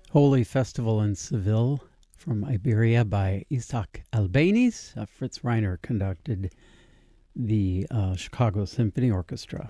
Holy Festival in Seville from Iberia by Isaac Albéniz. Fritz Reiner conducted the Chicago Symphony Orchestra.